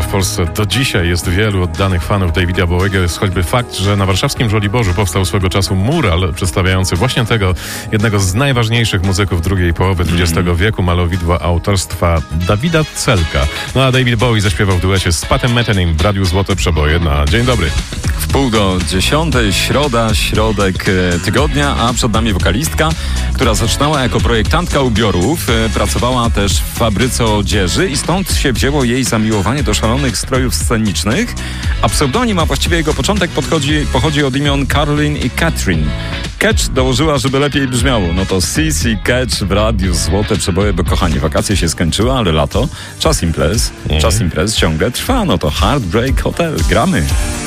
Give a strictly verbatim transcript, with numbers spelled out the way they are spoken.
Polsce do dzisiaj jest wielu oddanych fanów Davida Bowiego. Jest choćby fakt, że na warszawskim Żoliborzu powstał swego czasu mural przedstawiający właśnie tego, jednego z najważniejszych muzyków drugiej połowy dwudziestego wieku, malowidła autorstwa Dawida Celka. No a David Bowie zaśpiewał w duecie z Patem Methenym w Radiu Złote Przeboje na Dzień Dobry. W pół do dziesiątej, środa, środek tygodnia, a przed nami wokalistka, która zaczynała jako projektantka ubiorów, pracowała też w fabryce odzieży i stąd się wzięło jej zamiłowanie do szalonych strojów scenicznych, a pseudonim, a właściwie jego początek podchodzi, pochodzi od imion Caroline i Catherine. Catch dołożyła, żeby lepiej brzmiało. No to C C Catch w Radiu Złote Przeboje, bo kochani, wakacje się skończyły, ale lato, czas imprez, mm. czas imprez ciągle trwa, no to Heartbreak Hotel, gramy.